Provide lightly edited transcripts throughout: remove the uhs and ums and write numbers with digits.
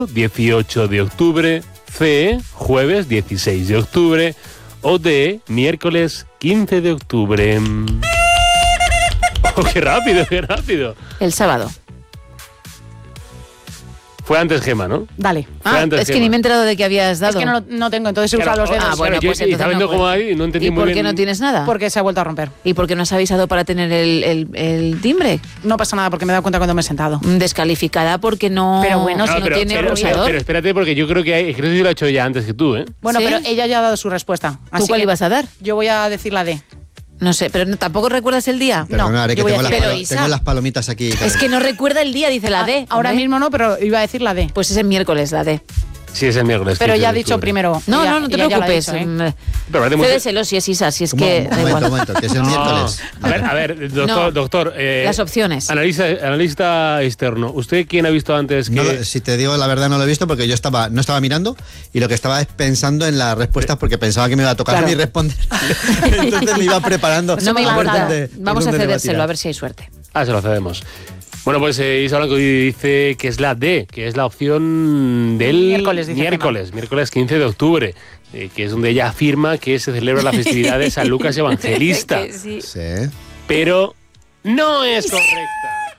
18 de octubre, C, jueves 16 de octubre o D, miércoles 15 de octubre. Oh, qué rápido, qué rápido. El sábado. Fue antes Gema, ¿no? Dale. Es que ni me he enterado de que habías dado. Es que no tengo, entonces he usado los dedos. Bueno, yo, pues y entonces sabiendo no cómo puedes. hay, no entendí ¿Y muy por bien. qué no tienes nada? Porque se ha vuelto a romper. ¿Y por qué no has avisado para tener el timbre? No pasa nada porque me he dado cuenta cuando me he sentado. Descalificada porque no, Pero bueno, no tiene pulsador. Pero espérate, porque yo creo que hay, creo que yo lo he hecho ya antes que tú, ¿eh? Bueno, ¿Sí? pero ella ya ha dado su respuesta. ¿Tú cuál ibas a dar? Yo voy a decir la D. No sé, pero ¿tampoco recuerdas el día? Perdona, que yo voy a tengo, decir- tengo las palomitas aquí. Es que no recuerda el día, dice la D. Ahora hombre. mismo no, pero iba a decir la D. Pues es el miércoles, la D. Sí, es el miércoles. Pero 15 ya ha de dicho octubre. primero. No te ella ya lo ha preocupes. dicho, ¿eh? Pero parece muy- Cédeselo si es Isa, si es Un que da igual. momento, que es el miércoles. A ver, doctor, No, doctor. las opciones. Analista externo. ¿Usted quién ha visto antes que...? No, si te digo la verdad, no lo he visto porque yo no estaba mirando y lo que estaba es pensando en las respuestas porque pensaba que me iba a tocar a mí responder. Entonces me iba preparando. No me a ver importa. dónde- Vamos a dónde me va cedérselo, tirar. a ver si hay suerte. Se lo cedemos. Bueno, pues Isa Blanco dice que es la D, que es la opción del Miércoles, dice miércoles 15 de octubre, que es donde ella afirma que se celebra la festividad de San Lucas Evangelista. Que sí. Sí. Pero no es correcta.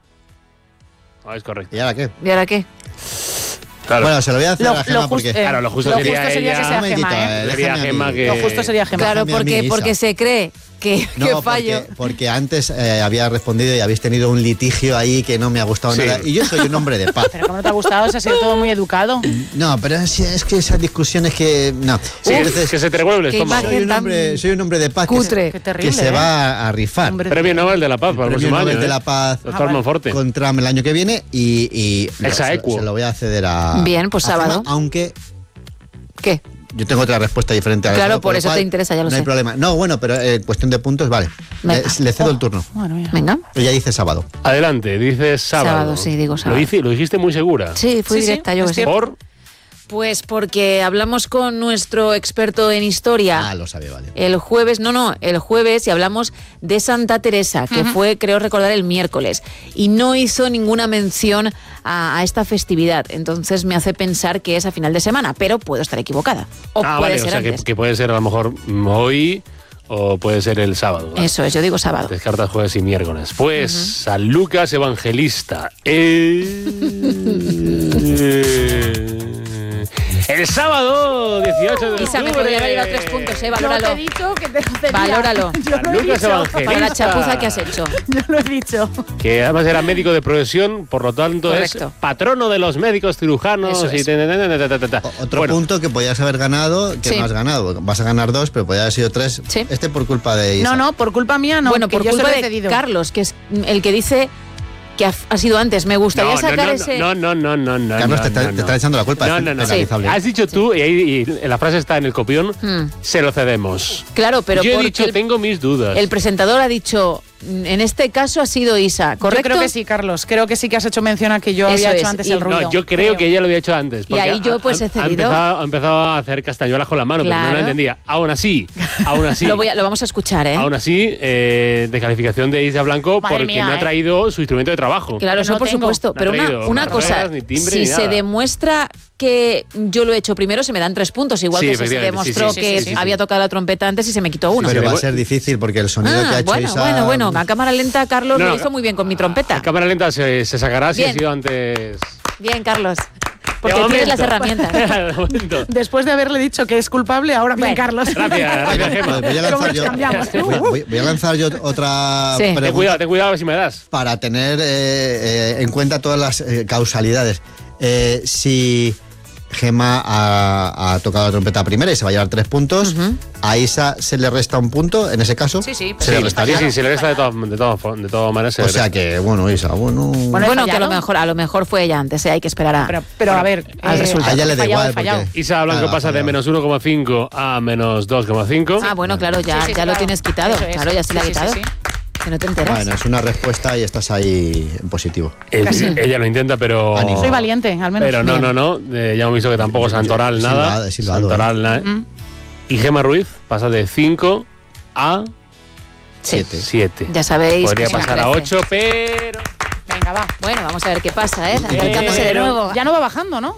No es correcta. ¿Y ahora qué? ¿Y ahora qué? Claro, Bueno, se lo voy a hacer a Gema porque... claro, lo justo sería que ella- sea Un momentito, Gema, ¿eh? sería déjame a Gema mí. que... Lo justo sería Gema. Claro, Déjame a mí, Isa. porque se cree que No, fallo. porque antes había respondido y habéis tenido un litigio ahí que no me ha gustado Sí. nada. Y yo soy un hombre de paz. Pero como no te ha gustado, se ha sido todo muy educado. No, pero es que esas discusiones que... No. Sí, Entonces, que se te revuelve el Qué estómago. imagen. soy un hombre de paz Cutre. Qué que terrible, se ¿eh? va a rifar. Hombre, Premio Nobel de la Paz para el Premio próximo Nobel año. de la Paz Doctor Monforte. con Trump el año que viene y Exaequo. se lo voy a ceder a... Bien, pues a Gema, sábado. aunque ¿Qué? yo tengo otra respuesta diferente a Claro, eso, por lo eso cual te interesa, ya lo no hay sé. problema. No, bueno, pero cuestión de puntos, vale. Venga. Le cedo el turno. Bueno, ya. Venga. Ella dice sábado. Adelante, dices sábado. Sábado, sí, digo sábado. Lo dijiste muy segura. Sí, fui Sí, directa, sí, yo es que sé. cierto. Por... Pues porque hablamos con nuestro experto en historia. Lo sabe, vale. El jueves y hablamos de Santa Teresa, que fue, creo recordar, el miércoles. Y no hizo ninguna mención a esta festividad. Entonces me hace pensar que es a final de semana, pero puedo estar equivocada. O puede vale, ser o sea antes. que puede ser a lo mejor hoy o puede ser el sábado. ¿no? Eso es, yo digo sábado. Descartas jueves y miércoles. Pues San Lucas Evangelista. El sábado 18 de Isa, me octubre. podría haber ido a 3 puntos, No te valóralo. he dicho que te lo cedía. Valóralo. Yo San lo he Lucas dicho. Evangelista. Para la chapuza que has hecho. Yo lo he dicho. Que además era médico de profesión, por lo tanto Correcto. es patrono de los médicos cirujanos. Eso Y es. Otro Bueno, punto que podías haber ganado, que Sí. no has ganado. Vas a ganar 2, pero podía haber sido 3. Sí. Este por culpa de Isa. No, por culpa mía no. Bueno, que por yo se culpa lo he de cedido. Carlos, que es el que dice que ha sido antes. Me gustaría sacar ese... No. Carlos, te está echando la culpa. No, es no. penalizable. Has dicho tú, y la frase está en el copión, se lo cedemos. Claro, pero Yo he porque dicho, tengo mis dudas. el presentador ha dicho, en este caso ha sido Isa, ¿correcto? Yo creo que sí, Carlos. Creo que sí que has hecho mención a que yo Eso había es, hecho antes y- el ruido. No, yo creo que ella lo había hecho antes. porque ahí yo, pues, he cedido. Ha empezado a hacer castañuelas con la mano, pero no Claro. la entendía. Aún así. Lo vamos a escuchar, ¿eh? Aún así, descalificación de Isa Blanco Madre porque mía, no ha traído su instrumento de trabajo. Claro, eso No por tengo. supuesto. No ha Pero traído una cosa, marroneras, ni timbre, si ni se nada. demuestra que yo lo he hecho primero, se me dan 3 puntos. Igual Sí, que si se efectivamente, demostró sí, que sí. había tocado la trompeta antes y se me quitó uno. Pero Sí, va a sí. ser difícil porque el sonido que ha hecho Isa... bueno. A cámara lenta, Carlos No, lo hizo muy bien con mi trompeta. A cámara lenta se sacará si Bien. ha sido antes. Bien, Carlos. Porque De tienes las momento. herramientas. De momento. Después de haberle dicho que es culpable, ahora bien, Bueno. Carlos. Gracias, Gemma. Voy a Luego lanzar nos yo, cambiamos. voy a lanzar yo otra Sí. pregunta Ten cuidado a ver si me das. para tener en cuenta todas las causalidades. Si Gema ha tocado la trompeta primera y se va a llevar 3 puntos, a Isa se le resta un punto, en ese caso. Sí, sí. Se le restaría. Sí, se le resta de todas maneras. se O le sea resta. que, bueno, Isa, bueno... Bueno, he Bueno, que fallado. a lo mejor fue ella antes, hay que esperar a... Pero a ver, al resultado. A ella le da he fallado, igual. he fallado. porque- Isa Blanco Claro, pasa de fallado. menos 1,5 a menos 2,5. Ah, bueno, claro, ya, Sí, ya lo claro. tienes quitado. Eso es. Claro, ya se le ha Sí, sí, quitado. sí. Que no te enteras. Bueno, es una respuesta y estás ahí en positivo. Ella lo intenta, pero. Ánimo. Soy valiente, al menos. Pero no. Ya hemos visto que tampoco Santoral nada. He silbado, Santoral nada. Y Gemma Ruiz pasa de 5 a Sí. 7. 7. Ya sabéis Podría que son pasar a 13. 8, pero. Venga, Venga, va. Bueno, vamos a ver qué pasa, ¿eh? Acercándose de nuevo. Ya no va bajando, ¿no?